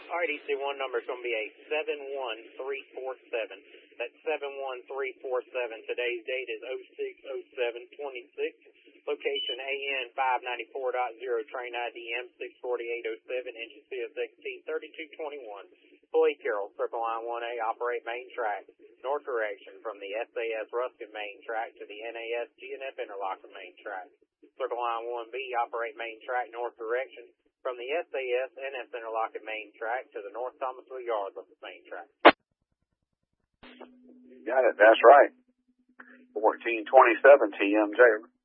All right, EC1 number is going to be a 71347. That's 71347. Today's date is 06/07/26. Location AN 594.0. Train ID M64807. Engine CSXT 3221. Floyd Carroll, Circle Line 1A, operate main track. North direction from the SAS Ruskin main track to the NAS GNF Interlocker main track. Circle Line 1B, operate main track north direction from the SAS NS Interlocker main track to the North Thomasville Yards main track. Got it, that's right. 1427 TMJ.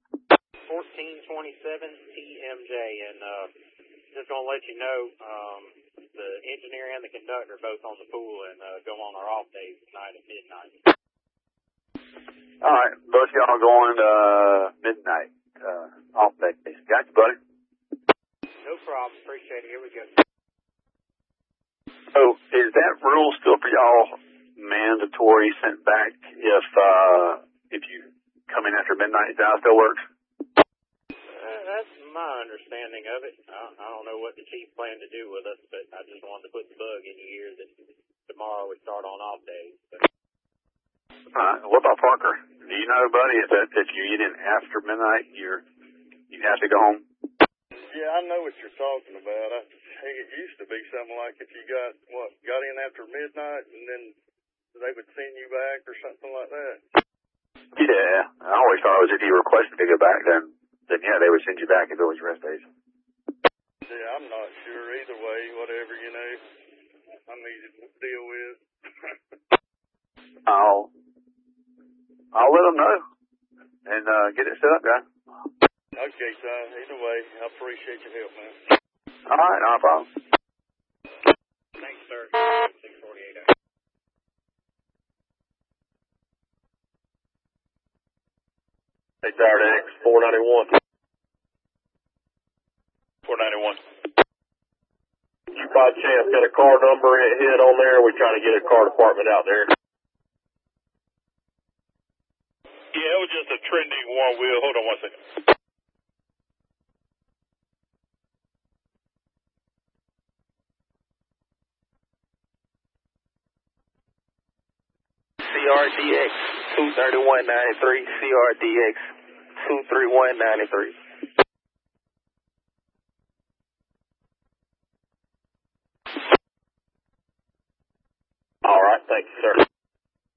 1427 TMJ, and just going to let you know, the engineer and the conductor both on the pool and go on our off days tonight at midnight. All right, both y'all going midnight off days. Got you, buddy. No problem. Appreciate it. Here we go. So, is that rule still for y'all mandatory sent back if you come in after midnight? That still works? That's my understanding of it. I don't know what the chief planned to do with us, but I just wanted to put the bug in your ear that tomorrow we start on off days. What about Parker? Do you know, buddy, if you get in after midnight, you have to go home? Yeah, I know what you're talking about. I think it used to be something like if you got in after midnight and then they would send you back or something like that. Yeah, I always thought it was if you requested to go back, then yeah, they would send you back at Village Rest Station. Yeah, I'm not sure either way. Whatever I needed to deal with. I'll let them know and get it set up, guys. Okay, son. Either way, I appreciate your help, man. All right, no problem. Thanks, sir. 648. Hey, Tower X, 491. 491. You by chance got a car number hit on there? We're trying to get a car department out there. Yeah, it was just a trending one wheel. Hold on one second. CRDX 23193, CRDX 23193. All right, thank you, sir.